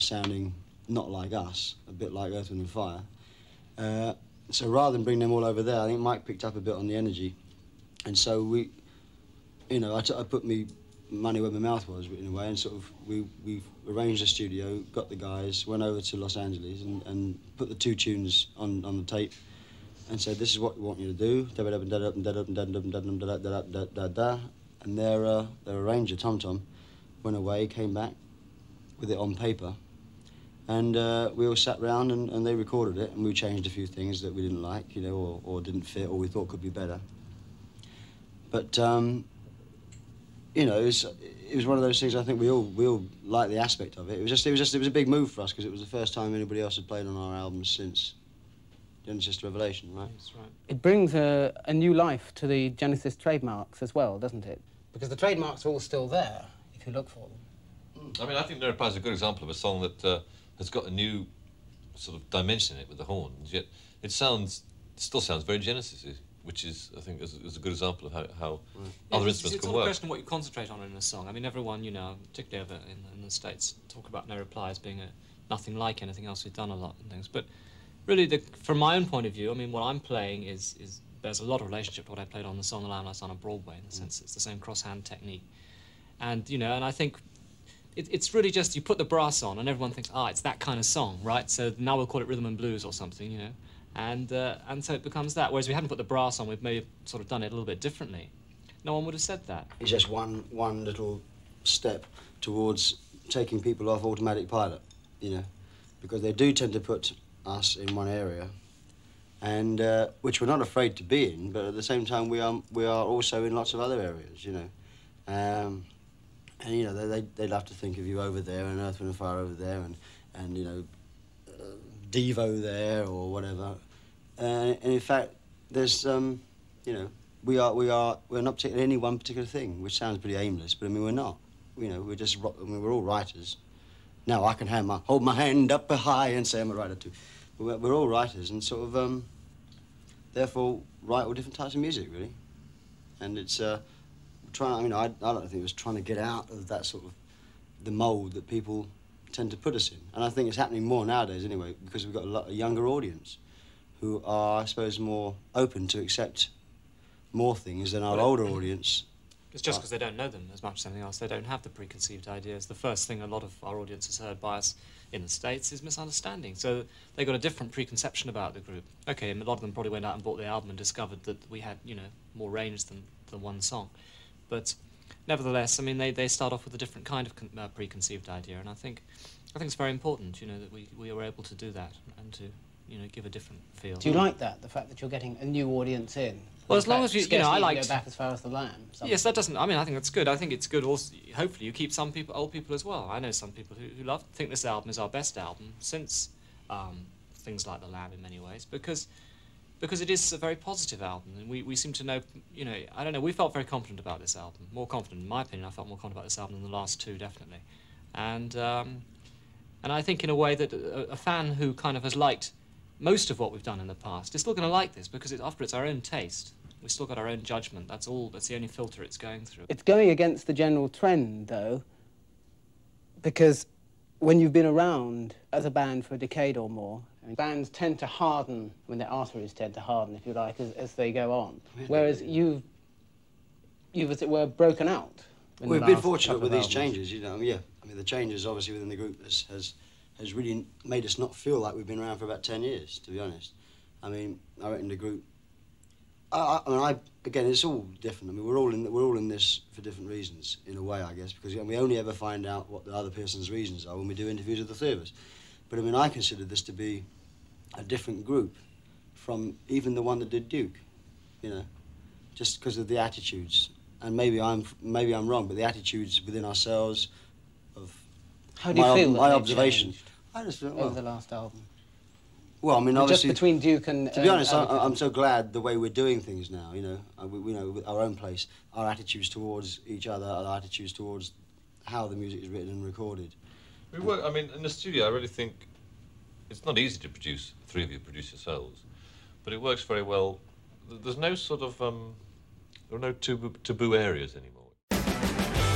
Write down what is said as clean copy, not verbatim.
sounding not like us, a bit like Earth, Wind and Fire. So rather than bring them all over there, I think Mike picked up a bit on the energy. And so we, you know, I put me money where my mouth was, in a way, and sort of we arranged a studio, got the guys, went over to Los Angeles and put the 2 tunes on the tape and said, this is what we want you to do. And their arranger, Tom Tom, went away, came back with it on paper. And we all sat round and they recorded it, and we changed a few things that we didn't like, you know, or didn't fit, or we thought could be better. But, you know, it was one of those things. I think we all liked the aspect of it. It was a big move for us, because it was the first time anybody else had played on our albums since Genesis to Revelation, right? That's right. It brings a new life to the Genesis trademarks as well, doesn't it? Because the trademarks are all still there, if you look for them. I mean, I think Nera Pie is a good example of a song that has got a new sort of dimension in it with the horns, yet it still sounds very Genesis-y, which is, I think, is a good example of how other instruments can work. It's all a question of what you concentrate on in a song. I mean, everyone, you know, particularly over in the States, talk about No Reply as being nothing like anything else we've done a lot and things. But really, from my own point of view, I mean, what I'm playing there's a lot of relationship to what I played on the Song of the Lamb last on Broadway, in the sense it's the same cross-hand technique. And, you know, and I think it's really just you put the brass on and everyone thinks, it's that kind of song, right? So now we'll call it rhythm and blues or something, you know. And so it becomes that. Whereas if we hadn't put the brass on, we've maybe sort of done it a little bit differently. No one would have said that. It's just one little step towards taking people off automatic pilot, you know, because they do tend to put us in one area, and which we're not afraid to be in, but at the same time we are also in lots of other areas, you know. And you know, they'd have to think of you over there, and Earth, Wind and Fire over there, and you know, Devo there or whatever. And in fact, there's you know, we're not particularly any one particular thing, which sounds pretty aimless, but I mean we're not. You know, we're all writers. Now I can hold my hand up high and say I'm a writer too. We're all writers, and sort of therefore write all different types of music, really. And it's I don't think it was trying to get out of that sort of the mould that people tend to put us in. And I think it's happening more nowadays anyway, because we've got a younger audience who are, I suppose, more open to accept more things than our older audience. It's just because they don't know them as much as anything else. They don't have the preconceived ideas. The first thing a lot of our audience has heard by us in the States is misunderstanding. So they got a different preconception about the group. Okay, and a lot of them probably went out and bought the album and discovered that we had, you know, more range than one song. But nevertheless, I mean, they start off with a different kind of preconceived idea, and I think it's very important, you know, that we are able to do that and to, you know, give a different feel. Do you like that, the fact that you're getting a new audience in? Well, as long as you know, I like go back as far as the Lamb. Yes, that doesn't. I mean, I think that's good. I think it's good. Also, hopefully, you keep some people, old people as well. I know some people who think this album is our best album since things like the Lamb in many ways, because it is a very positive album, and we seem to know, you know, I don't know, we felt very confident about this album. More confident, in my opinion. I felt more confident about this album than the last 2, definitely. And I think in a way that a fan who kind of has liked most of what we've done in the past is still going to like this, because after it's our own taste. We've still got our own judgment. That's the only filter it's going through. It's going against the general trend, though, because when you've been around as a band for a decade or more, bands tend to harden, their arteries tend to harden, if you like, as they go on. Whereas you've, as it were, broken out. We've been fortunate with these changes, you know. Yeah, I mean, the changes, obviously, within the group has really made us not feel like we've been around for about 10 years, to be honest. I mean, I reckon the group... again, it's all different. I mean, we're all in this for different reasons, in a way, I guess, because we only ever find out what the other person's reasons are when we do interviews with the 3 of us. But I mean, I consider this to be a different group from even the one that did Duke, you know, just because of the attitudes. And maybe I'm wrong, but the attitudes within ourselves of how do you feel my observation. I just feel over the last album. Well, I mean, obviously... Just between Duke and... To be honest, I'm so glad the way we're doing things now, you know. We know, with our own place, our attitudes towards each other, our attitudes towards how the music is written and recorded. I mean, in the studio, I really think it's not easy to produce, 3 of you produce yourselves, but it works very well. There's no sort of, there are no taboo areas anymore.